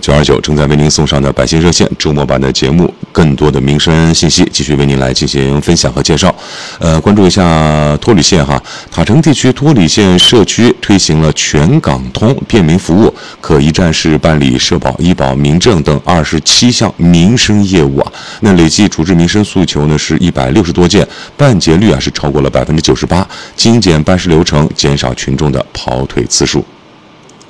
929正在为您送上的百姓热线周末版的节目，更多的民生信息继续为您来进行分享和介绍。关注一下托里县哈，塔城地区托里县社区推行了全港通便民服务，可一站式办理社保、医保、民政等27项民生业务啊。那累计处置民生诉求呢是160多件，办结率是超过了98%，精简办事流程，减少群众的跑腿次数。